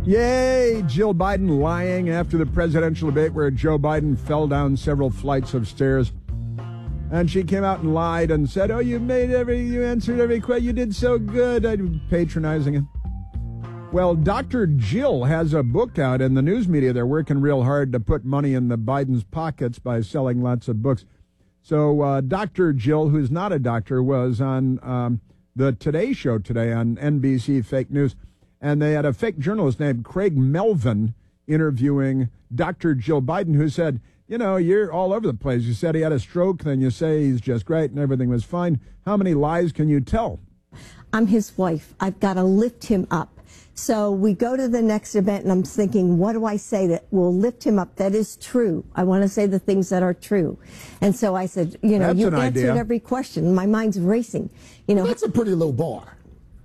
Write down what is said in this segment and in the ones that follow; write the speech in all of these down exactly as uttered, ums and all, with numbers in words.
Yay, Jill Biden lying after the presidential debate where Joe Biden fell down several flights of stairs. And she came out and lied and said, oh, you made every, you answered every question, you did so good. I'm patronizing him. Well, Doctor Jill has a book out in the news media. They're working real hard to put money in the Biden's pockets by selling lots of books. So uh, Doctor Jill, who's not a doctor, was on um, the Today Show today on N B C Fake News. And they had a fake journalist named Craig Melvin interviewing Doctor Jill Biden, who said, you know, you're all over the place. You said he had a stroke, then you say he's just great and everything was fine. How many lies can you tell? I'm his wife. I've got to lift him up. So we go to the next event, and I'm thinking, what do I say that will lift him up? That is true. I want to say the things that are true. And so I said, you know, That's you an answered idea. every question. My mind's racing. You know, That's a pretty low bar.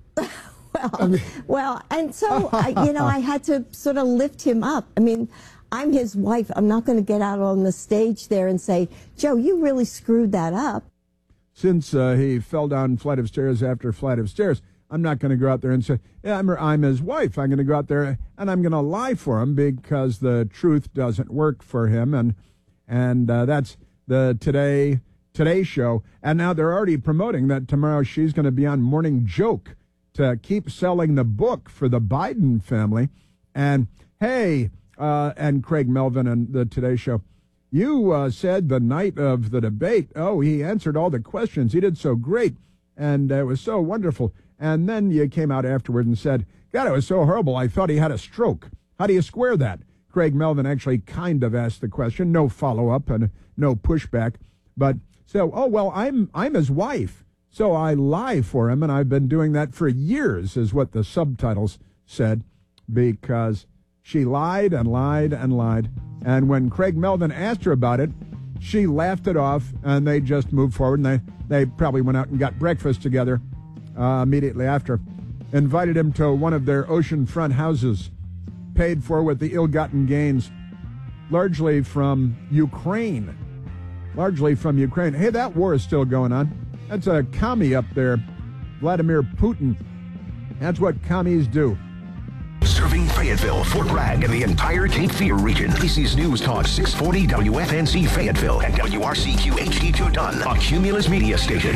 well, I mean- well, and so, I, you know, I had to sort of lift him up. I mean, I'm his wife. I'm not going to get out on the stage there and say, Joe, you really screwed that up. Since uh, he fell down flight of stairs after flight of stairs, I'm not going to go out there and say, yeah, I'm, I'm his wife. I'm going to go out there and I'm going to lie for him because the truth doesn't work for him. And and uh, that's the Today Today Show. And now they're already promoting that tomorrow she's going to be on Morning Joke to keep selling the book for the Biden family. And, hey, uh, and Craig Melvin and the Today Show, you uh, said the night of the debate, oh, he answered all the questions. He did so great. And uh, it was so wonderful. And then you came out afterward and said, God, it was so horrible. I thought he had a stroke. How do you square that? Craig Melvin actually kind of asked the question. No follow-up and no pushback. But so, oh, well, I'm I'm his wife. So I lie for him, and I've been doing that for years, is what the subtitles said, because she lied and lied and lied. And when Craig Melvin asked her about it, she laughed it off, and they just moved forward, and they, they probably went out and got breakfast together uh, immediately after. Invited him to one of their oceanfront houses, paid for with the ill-gotten gains, largely from Ukraine. Largely from Ukraine. Hey, that war is still going on. That's a commie up there, Vladimir Putin. That's what commies do. Serving Fayetteville, Fort Bragg, and the entire Cape Fear region. A B C's News Talk six forty W F N Z Fayetteville and W R C Q H D two Dunn, a Cumulus media station.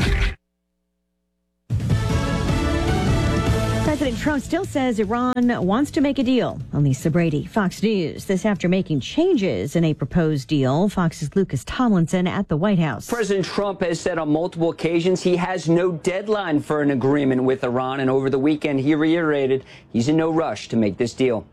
President Trump still says Iran wants to make a deal. Lisa Brady, Fox News. This after making changes in a proposed deal. Fox's Lucas Tomlinson at the White House. President Trump has said on multiple occasions he has no deadline for an agreement with Iran. And over the weekend, he reiterated he's in no rush to make this deal.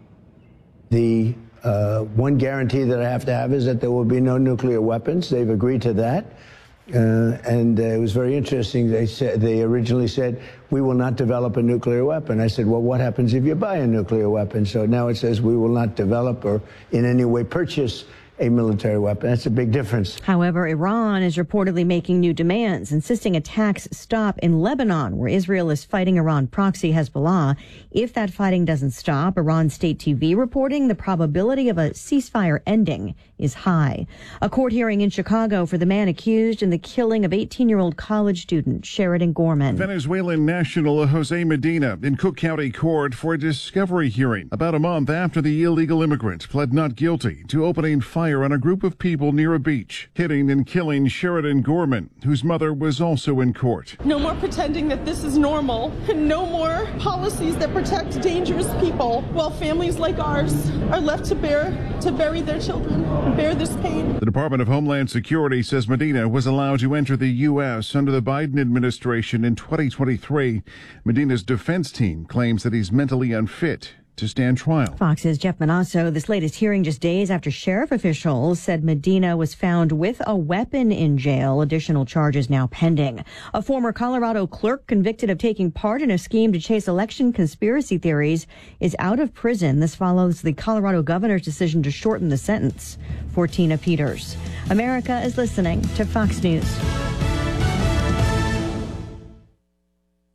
The uh, one guarantee that I have to have is that there will be no nuclear weapons. They've agreed to that. Uh, and uh, it was very interesting. They said they originally said, we will not develop a nuclear weapon. I said, well, what happens if you buy a nuclear weapon? So now it says we will not develop or in any way purchase a military weapon. That's a big difference. However, Iran is reportedly making new demands, insisting attacks stop in Lebanon, where Israel is fighting Iran proxy Hezbollah. If that fighting doesn't stop, Iran state T V reporting the probability of a ceasefire ending is high. A court hearing in Chicago for the man accused in the killing of eighteen-year-old college student Sheridan Gorman. Venezuelan national Jose Medina in Cook County Court for a discovery hearing about a month after the illegal immigrant pled not guilty to opening fire on a group of people near a beach, hitting and killing Sheridan Gorman, whose mother was also in court. No more pretending that this is normal, and no more policies that protect dangerous people, while families like ours are left to bear, to bury their children, and bear this pain. The Department of Homeland Security says Medina was allowed to enter the U S under the Biden administration in twenty twenty-three. Medina's defense team claims that he's mentally unfit to stand trial. Fox's Jeff Manasso. This latest hearing just days after sheriff officials said Medina was found with a weapon in jail. Additional charges now pending. A former Colorado clerk convicted of taking part in a scheme to chase election conspiracy theories is out of prison. This follows the Colorado governor's decision to shorten the sentence. For Tina Peters. America is listening to Fox News.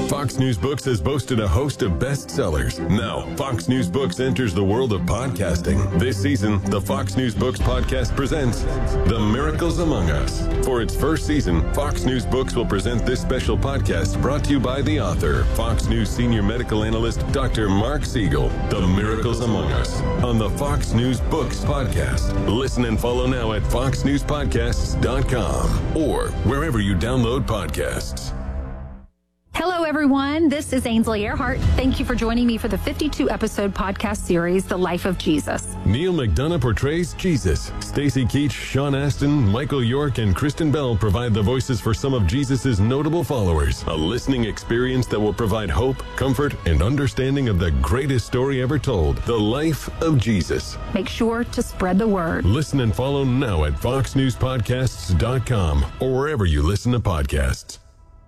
Fox News Books has boasted a host of bestsellers. Now, Fox News Books enters the world of podcasting. This season, the Fox News Books podcast presents The Miracles Among Us. For its first season, Fox News Books will present this special podcast brought to you by the author, Fox News senior medical analyst, Doctor Mark Siegel. The Miracles Among Us on the Fox News Books podcast. Listen and follow now at fox news podcasts dot com or wherever you download podcasts. Hello, everyone. This is Ainsley Earhart. Thank you for joining me for the fifty-two episode podcast series, The Life of Jesus. Neil McDonough portrays Jesus. Stacy Keach, Sean Astin, Michael York, and Kristen Bell provide the voices for some of Jesus' notable followers. A listening experience that will provide hope, comfort, and understanding of the greatest story ever told, The Life of Jesus. Make sure to spread the word. Listen and follow now at fox news podcasts dot com or wherever you listen to podcasts.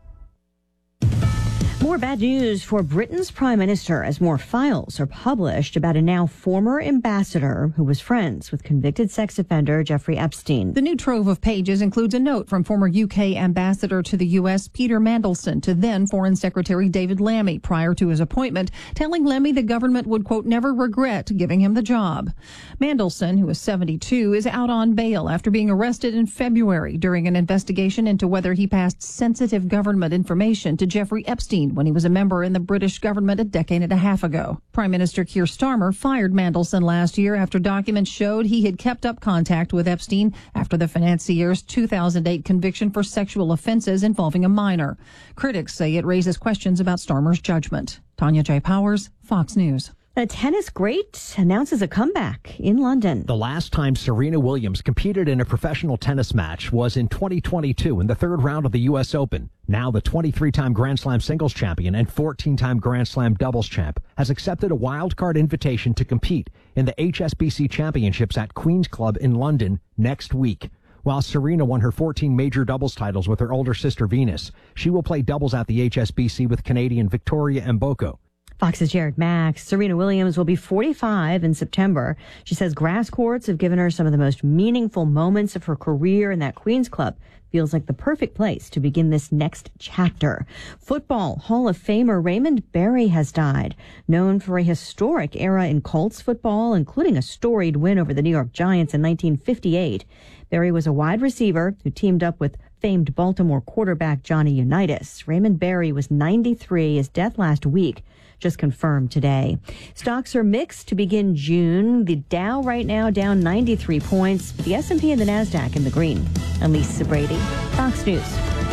More bad news for Britain's prime minister as more files are published about a now former ambassador who was friends with convicted sex offender Jeffrey Epstein. The new trove of pages includes a note from former U K ambassador to the U S Peter Mandelson to then Foreign Secretary David Lammy prior to his appointment, telling Lammy the government would, quote, never regret giving him the job. Mandelson, who is seventy-two, is out on bail after being arrested in February during an investigation into whether he passed sensitive government information to Jeffrey Epstein when he was a member in the British government a decade and a half ago. Prime Minister Keir Starmer fired Mandelson last year after documents showed he had kept up contact with Epstein after the financier's two thousand eight conviction for sexual offenses involving a minor. Critics say it raises questions about Starmer's judgment. Tanya J. Powers, Fox News. A tennis great announces a comeback in London. The last time Serena Williams competed in a professional tennis match was in twenty twenty-two in the third round of the U S Open. Now the twenty-three-time Grand Slam singles champion and fourteen-time Grand Slam doubles champ has accepted a wild card invitation to compete in the H S B C Championships at Queen's Club in London next week. While Serena won her fourteen major doubles titles with her older sister Venus, she will play doubles at the H S B C with Canadian Victoria Mboko. Fox's Jared Max. Serena Williams will be forty-five in September. She says grass courts have given her some of the most meaningful moments of her career, and that Queen's Club feels like the perfect place to begin this next chapter. Football Hall of Famer Raymond Berry has died. Known for a historic era in Colts football, including a storied win over the New York Giants in nineteen fifty-eight. Berry was a wide receiver who teamed up with famed Baltimore quarterback Johnny Unitas. Raymond Berry was ninety-three. His death last week just confirmed today. Stocks are mixed to begin June. The Dow right now down ninety-three points. The S and P and the NASDAQ in the green. I'm Lisa Brady, Fox News.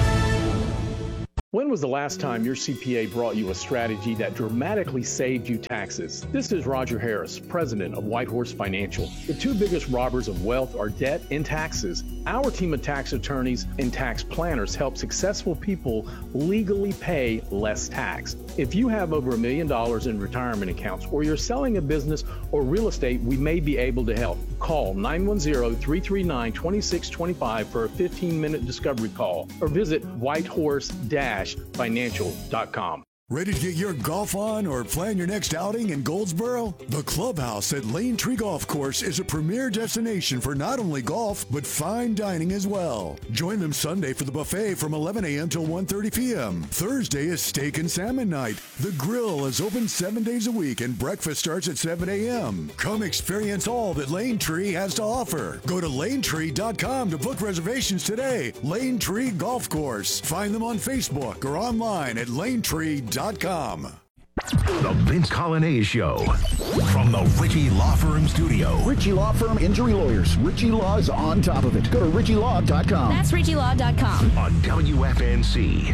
When was the last time your C P A brought you a strategy that dramatically saved you taxes? This is Roger Harris, president of Whitehorse Financial. The two biggest robbers of wealth are debt and taxes. Our team of tax attorneys and tax planners help successful people legally pay less tax. If you have over a million dollars in retirement accounts or you're selling a business or real estate, we may be able to help. Call nine one zero, three three nine, two six two five for a fifteen minute discovery call or visit whitehorse financial dot com. Ready to get your golf on or plan your next outing in Goldsboro? The Clubhouse at Lane Tree Golf Course is a premier destination for not only golf, but fine dining as well. Join them Sunday for the buffet from eleven a.m. till one thirty p.m. Thursday is steak and salmon night. The grill is open seven days a week and breakfast starts at seven a.m. Come experience all that Lane Tree has to offer. Go to lane tree dot com to book reservations today. Lane Tree Golf Course. Find them on Facebook or online at lane tree dot com. The Vince Colonnese Show from the Ritchie Law Firm studio. Ritchie Law Firm Injury Lawyers. Ritchie Law is on top of it. Go to ritchie law dot com. That's ritchie law dot com. On W F N C.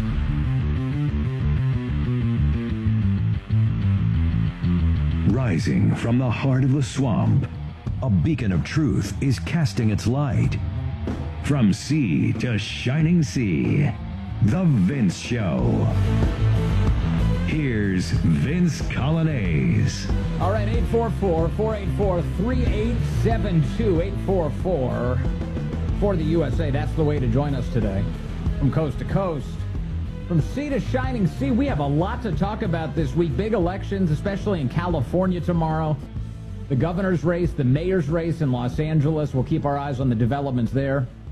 Rising from the heart of the swamp, a beacon of truth is casting its light. From sea to shining sea, The Vince Show. Here's Vince Colonnese. All right, eight four four, four eight four, three eight seven two, eight four four for the U S A. That's the way to join us today. From coast to coast, from sea to shining sea, we have a lot to talk about this week. Big elections, especially in California tomorrow. The governor's race, the mayor's race in Los Angeles. We'll keep our eyes on the developments there.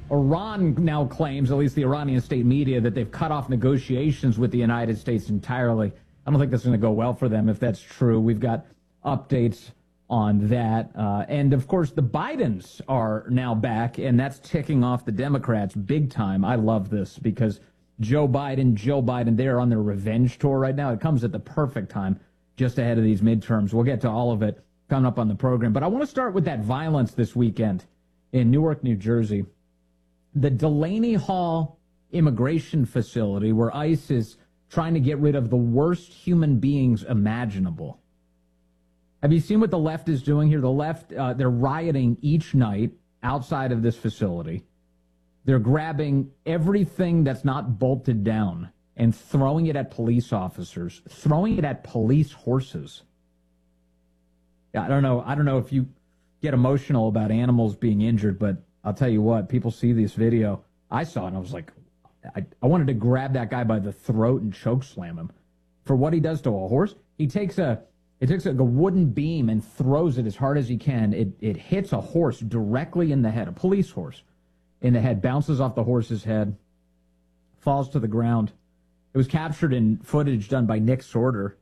Iran now claims, at least the Iranian state media, that they've cut off negotiations with the United States entirely. I don't think that's going to go well for them if that's true. We've got updates on that. Uh, and, of course, the Bidens are now back, and that's ticking off the Democrats big time. I love this because Joe Biden, Joe Biden, they're on their revenge tour right now. It comes at the perfect time just ahead of these midterms. We'll get to all of it coming up on the program. But I want to start with that violence this weekend in Newark, New Jersey. The Delaney Hall immigration facility where ICE is trying to get rid of the worst human beings imaginable. Have you seen what the left is doing here? The left, uh, they're rioting each night outside of this facility. They're grabbing everything that's not bolted down and throwing it at police officers, throwing it at police horses. Yeah, I don't know. I don't know if you get emotional about animals being injured, but I'll tell you what, people see this video. I saw it and I was like, I, I wanted to grab that guy by the throat and choke slam him for what he does to a horse. He takes a, it takes a, a wooden beam and throws it as hard as he can. It, it hits a horse directly in the head, a police horse in the head, bounces off the horse's head, falls to the ground. It was captured in footage done by Nick Sorter.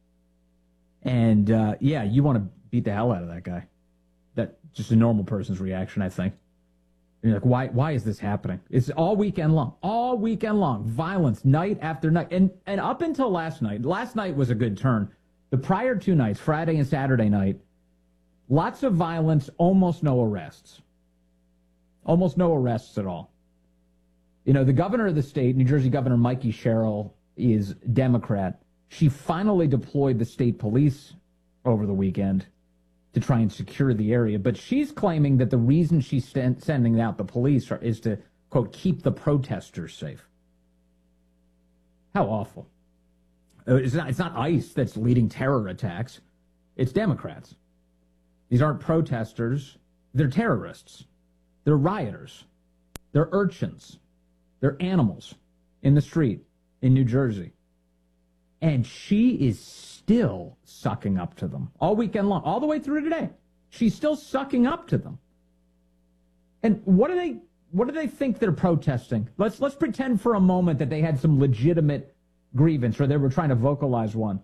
And, uh, yeah, you want to beat the hell out of that guy. That's just a normal person's reaction, I think. And you're like, why, why is this happening? It's all weekend long, all weekend long, violence, night after night. And, and up until last night, last night was a good turn. The prior two nights, Friday and Saturday night, lots of violence, almost no arrests. Almost no arrests at all. You know, the governor of the state, New Jersey Governor Mikey Sherrill, is Democrat. She finally deployed the state police over the weekend to try and secure the area. But she's claiming that the reason she's st- sending out the police are, is to, quote, keep the protesters safe. How awful. Uh, it's not, it's not ICE that's leading terror attacks. It's Democrats. These aren't protesters. They're terrorists. They're rioters. They're urchins. They're animals in the street in New Jersey. And she is still sucking up to them all weekend long, all the way through today. She's still sucking up to them. And what do they what do they think they're protesting? Let's let's pretend for a moment that they had some legitimate grievance or they were trying to vocalize one.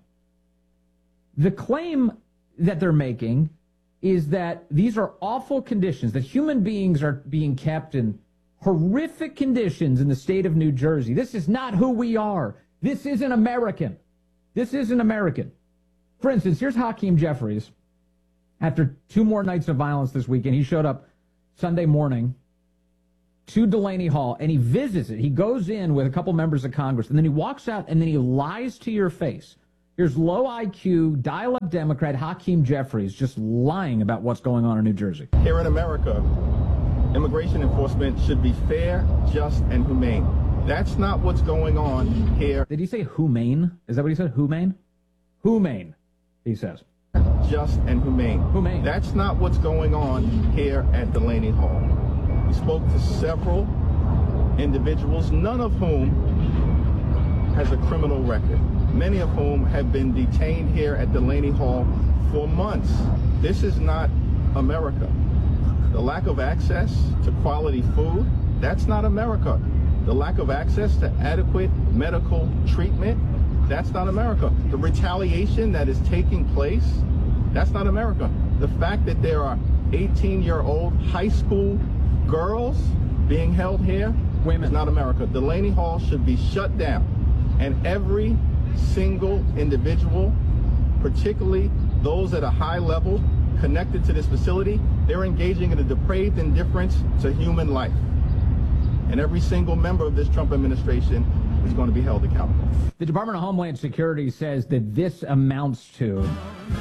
The claim that they're making is that these are awful conditions, that human beings are being kept in horrific conditions in the state of New Jersey. This is not who we are. This isn't American. This isn't American. For instance, here's Hakeem Jeffries. After two more nights of violence this weekend, he showed up Sunday morning to Delaney Hall, and he visits it. He goes in with a couple members of Congress, and then he walks out, and then he lies to your face. Here's low I Q, dial-up Democrat Hakeem Jeffries just lying about what's going on in New Jersey. Here in America, immigration enforcement should be fair, just, and humane. That's not what's going on here. Did he say humane? Is that what he said? Humane? Humane, he says. Just and humane. Humane. That's not what's going on here at Delaney Hall. We spoke to several individuals, none of whom has a criminal record. Many of whom have been detained here at Delaney Hall for months. This is not America. The lack of access to quality food, that's not America. The lack of access to adequate medical treatment, that's not America. The retaliation that is taking place, that's not America. The fact that there are eighteen-year-old high school girls being held here, Women. is not America. Delaney Hall should be shut down. And every single individual, particularly those at a high level connected to this facility, they're engaging in a depraved indifference to human life. And every single member of this Trump administration is going to be held accountable. The Department of Homeland Security says that this amounts to